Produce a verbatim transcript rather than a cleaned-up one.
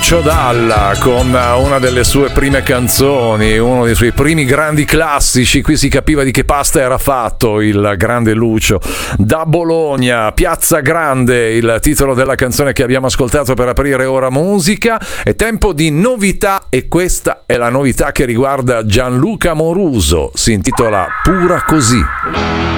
Lucio Dalla con una delle sue prime canzoni, uno dei suoi primi grandi classici. Qui si capiva di che pasta era fatto il grande Lucio. Da Bologna, Piazza Grande, il titolo della canzone che abbiamo ascoltato per aprire Ora Musica. È tempo di novità e questa è la novità che riguarda Gianluca Moruso, si intitola Pura Così.